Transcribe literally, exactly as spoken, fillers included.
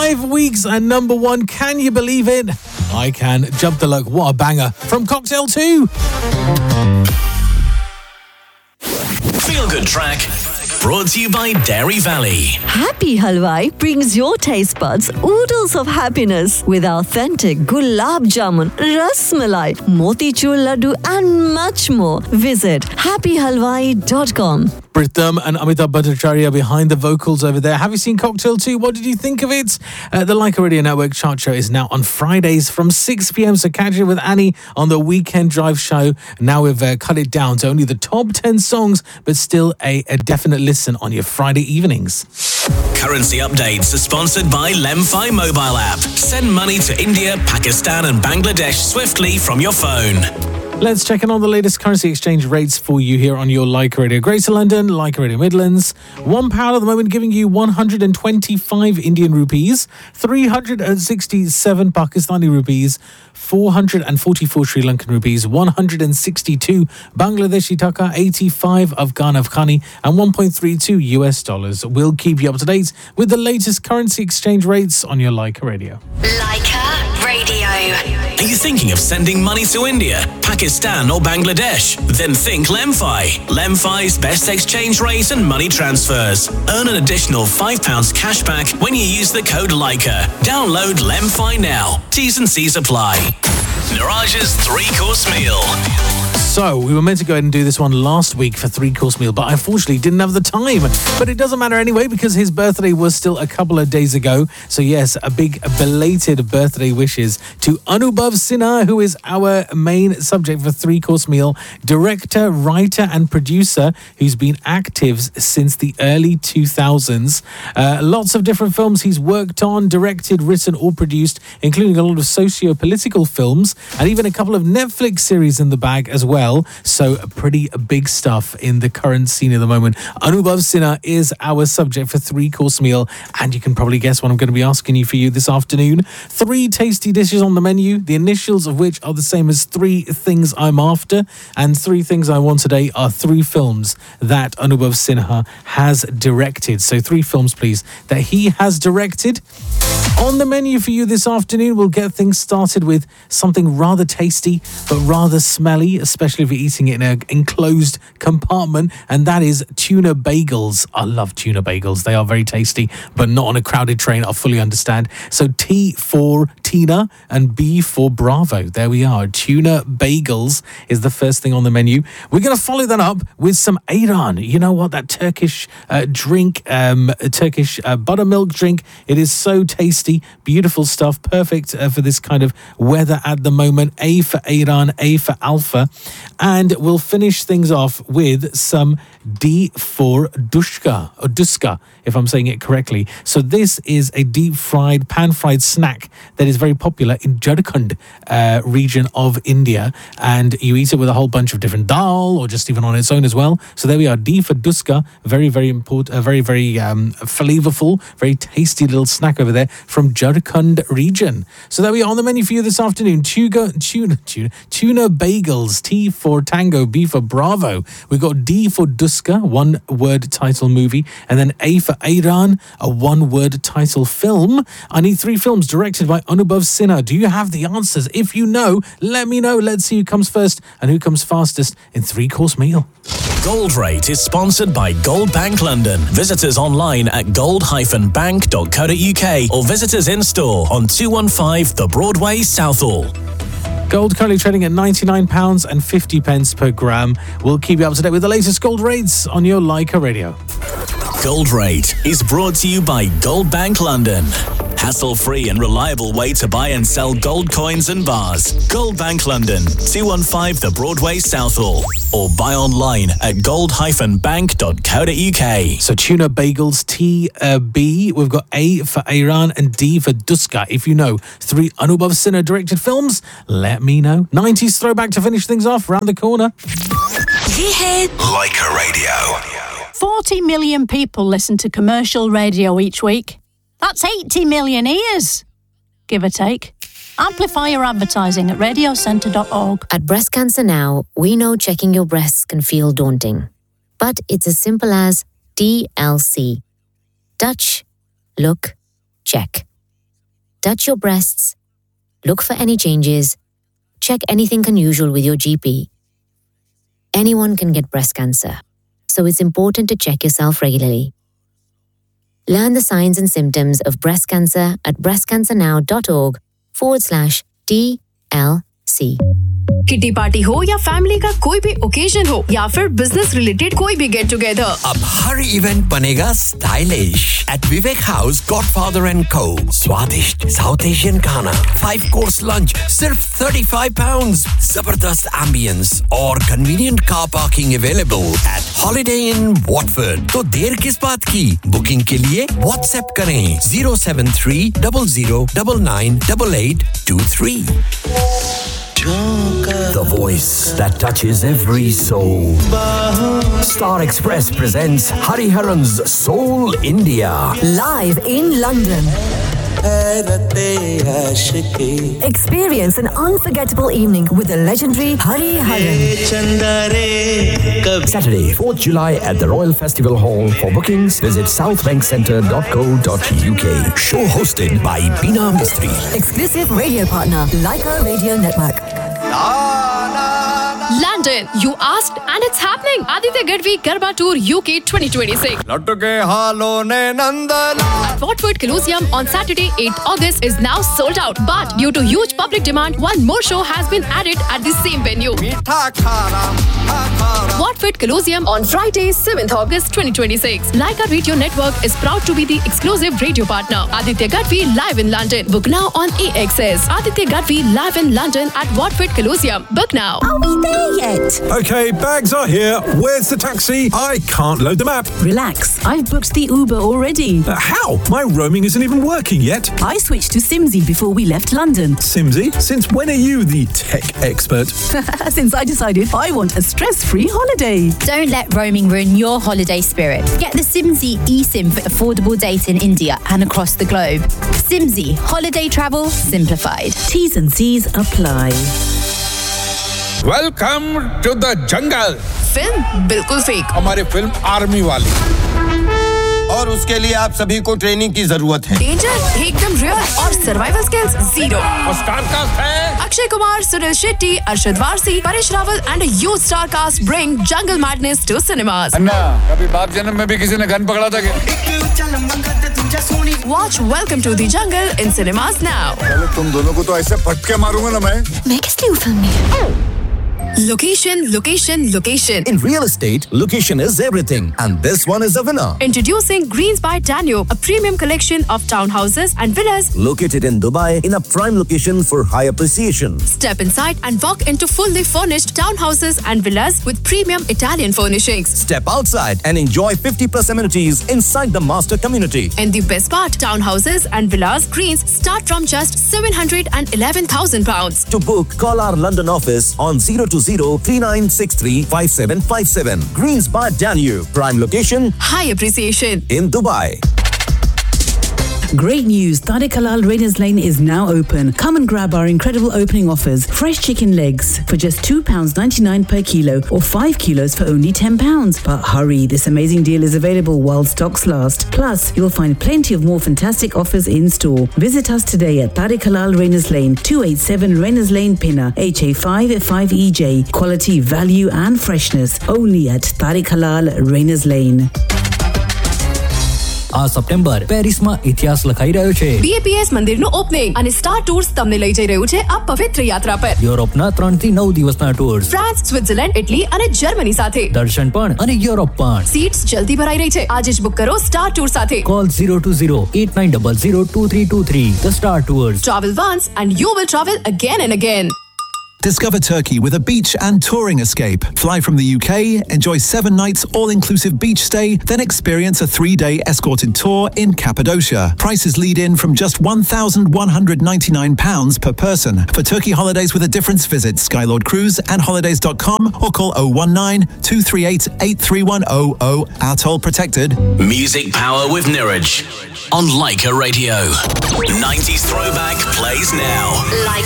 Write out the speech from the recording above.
Five weeks at number one. Can you believe it? I can. Jump the Luck. What a banger. From Cocktail two. Feel Good Track. Brought to you by Dairy Valley. Happy Halwai brings your taste buds oodles of happiness with authentic gulab jamun, ras malai, motichur laddu and much more. Visit happy halwai dot com. Pritham and Amitabh Bhattacharya behind the vocals over there. Have you seen Cocktail two? What did you think of it? Uh, the Leica Radio Network chart show is now on Fridays from six p.m. So catch it with Annie on the Weekend Drive show. Now we've uh, cut it down to only the top ten songs, but still a, a definite listen on your Friday evenings. Currency updates are sponsored by Lemfi mobile app. Send money to India, Pakistan and Bangladesh swiftly from your phone. Let's check in on the latest currency exchange rates for you here on your Leica Radio Greater London, Leica Radio Midlands. One pound at the moment giving you one hundred twenty-five Indian rupees, three hundred sixty-seven Pakistani rupees, four hundred forty-four Sri Lankan rupees, one hundred sixty-two Bangladeshi taka, eighty-five Afghan Afghani, and one point three two U S dollars. We'll keep you up to date with the latest currency exchange rates on your Leica Radio. Leica Radio. Are you thinking of sending money to India, Pakistan or Bangladesh? Then think Lemfi. Lemfi's best exchange rate and money transfers. Earn an additional five pounds cash back when you use the code Leica. Download Lemfi now. T's and C's apply. Niraj's three-course meal. So, we were meant to go ahead and do this one last week for three-course meal, but I unfortunately didn't have the time. But it doesn't matter anyway, because his birthday was still a couple of days ago. So yes, a big belated birthday wishes to Anubhav Sinha, who is our main subject for three-course meal. Director, writer and producer who's been active since the early two thousands. Uh, lots of different films he's worked on, directed, written or produced, including a lot of socio-political films and even a couple of Netflix series in the bag as well. So pretty big stuff in the current scene at the moment. Anubhav Sinha is our subject for three-course meal, and you can probably guess what I'm going to be asking you for you this afternoon. Three tasty dishes on the menu, the initials of which are the same as three things I'm after, and three things I want today are three films that Anubhav Sinha has directed. So three films, please, that he has directed. On the menu for you this afternoon, we'll get things started with something rather tasty but rather smelly, especially if you're eating it in an enclosed compartment, and that is tuna bagels. I love tuna bagels. They are very tasty, but not on a crowded train, I fully understand. So T for Tina and B for Bravo. There we are. Tuna bagels is the first thing on the menu. We're going to follow that up with some ayran. You know what? That Turkish uh, drink, um, Turkish uh, buttermilk drink. It is so tasty. Beautiful stuff. Perfect uh, for this kind of weather at the moment. A for ayran, A for alpha. And we'll finish things off with some D for dushka, or duska, if I'm saying it correctly. So this is a deep-fried, pan-fried snack that is very popular in Jharkhand uh, region of India. And you eat it with a whole bunch of different dal, or just even on its own as well. So there we are, D for duska. Very, very important, uh, very, very um, flavorful, very tasty little snack over there from Jharkhand region. So there we are on the menu for you this afternoon. Tuna, tuna, tuna, tuna bagels, T for Tango, B for Bravo. We've got D for Duska, one word title movie, and then A for Ayran, a one word title film. I need three films directed by Anubhav Sinha. Do you have the answers? If you know, let me know. Let's see who comes first and who comes fastest in three-course meal. Gold Rate is sponsored by Gold Bank London. Visit us online at gold dash bank dot co dot uk or visit us in store on two fifteen The Broadway, Southall. Gold currently trading at ninety-nine pounds fifty per gram. We'll keep you up to date with the latest gold rates on your Leica Radio. Gold Rate is brought to you by Gold Bank London. Hassle-free and reliable way to buy and sell gold coins and bars. Gold Bank London, two fifteen The Broadway, Southall. Or buy online at gold dash bank dot co dot uk. So tuna bagels, T, uh, B. We've got A for Ayran and D for Duska. If you know three Anubhav Sinha directed films, let me know. nineties throwback to finish things off, round the corner. Leica Radio. forty million people listen to commercial radio each week. That's eighty million ears, give or take. Amplify your advertising at radio centre dot org. At Breast Cancer Now, we know checking your breasts can feel daunting. But it's as simple as D L C. Touch, look, check. touch your breasts, look for any changes, check anything unusual with your G P. Anyone can get breast cancer, so it's important to check yourself regularly. Learn the signs and symptoms of breast cancer at breastcancernow.org forward slash TLC. Kitty party हो या family का कोई भी occasion हो या फिर business related कोई भी गेट टुगेदर, अब हर इवेंट बनेगा stylish eight Vivek house godfather and को। स्वादिष्ट साउथ एशियन खाना, फाइव कोर्स लंच सिर्फ thirty-five pounds, जबरदस्त एम्बियंस और convenient car parking available at holiday in Watford. तो देर किस बात की? बुकिंग के लिए व्हाट्सएप करें zero seven three zero zero nine nine eight eight two three. The voice that touches every soul. Star Express presents Hariharan's Soul India. Live in London. Experience an unforgettable evening with the legendary Hariharan. Saturday, fourth July at the Royal Festival Hall. For bookings, visit south bank centre dot co dot u k. Show hosted by Bina Mistry. Exclusive radio partner, Leica Radio Network. London, you asked and it's happening. Aditya Gadvi Garba Tour U K twenty twenty-six. At Watford Colosseum on Saturday, eighth August is now sold out. But due to huge public demand, one more show has been added at the same venue. Watford Colosseum on Friday, seventh August twenty twenty-six. Leica Radio Network is proud to be the exclusive radio partner. Aditya Gadvi live in London. Book now on A X S. Aditya Gadvi live in London at Watford Colosseum. Book now. Are we there yet? Okay, bags are here. Where's the taxi? I can't load the map. Relax, I've booked the Uber already. Uh, how? My roaming isn't even working yet. I switched to Simsy before we left London. Simsy? Since when are you the tech expert? Since I decided I want a stress-free holiday. Don't let roaming ruin your holiday spirit. Get the Simsy eSIM for affordable data in India and across the globe. Simsy, holiday travel simplified. T's and C's apply. Welcome to the jungle. Film बिल्कुल fake. हमारी film army वाली. और उसके लिए आप सभी को training की जरूरत है. डेंजर एकदम रियल और सर्वाइवल स्किल्स जीरो. और स्टार कास्ट है Akshay Kumar, Sunil Shetty, Arshad Warsi, Paresh Rawal and a huge star cast bring Jungle Madness to cinemas. अन्ना, कभी बाप जन्म में भी किसी ने गन पकड़ा था क्या? Watch Welcome to the Jungle in cinemas now. पहले तुम दोनों को तो ऐसे फटके मारूंगा ना मैं. मैं किस लिए फिल्म में? Location, location, location. In real estate, location is everything. And this one is a winner. Introducing Greens by Danube, a premium collection of townhouses and villas located in Dubai in a prime location for high appreciation. Step inside and walk into fully furnished townhouses and villas with premium Italian furnishings. Step outside and enjoy fifty plus amenities inside the master community. And the best part, townhouses and villas Greens start from just seven hundred eleven thousand pounds. To book, call our London office on zero two zero three nine six three five seven five seven. Greens by Danube. Prime location. High appreciation. In Dubai. Great news! Tariq Halal Raiders Lane is now open. Come and grab our incredible opening offers. Fresh chicken legs for just two pounds ninety-nine per kilo or five kilos for only ten pounds. But hurry, this amazing deal is available while stocks last. Plus, you'll find plenty of more fantastic offers in store. Visit us today at Tariq Halal Raiders Lane, two eighty-seven Raiders Lane, Pinner, H A five five E J. Quality, value and freshness only at Tariq Halal Raiders Lane. આ September પેરિસમાં ઇતિહાસ લખાઈ રહ્યો છે. B A P S મંદિરનું opening અને star tours તમને લઈ જઈ રહ્યું છે આ પવિત્ર યાત્રા પર. યુરોપના ત્રણ થી નવ દિવસના ટૂર્સ. ફ્રાન્સ, સ્વિટ્ઝરલેન્ડ, ઇટલી અને જર્મની સાથે. દર્શન પણ અને યુરોપ પણ. સીટ્સ જલ્દી ભરાઈ રહી છે. આજે જ બુક કરો સ્ટાર ટૂર સાથે. Call zero two zero eight nine zero zero two three two three. The Star Tours. Travel once and you will travel again and again. Discover Turkey with a beach and touring escape. Fly from the U K, enjoy seven nights all-inclusive beach stay, then experience a three-day escorted tour in Cappadocia. Prices lead in from just one thousand one hundred ninety-nine pounds per person. For Turkey holidays with a difference, visit Skylord Cruise and holidays dot com or call oh one nine two three eight eight three one oh oh. Our toll protected. Music Power with Niraj on Leica Radio. nineties Throwback plays now. Leica.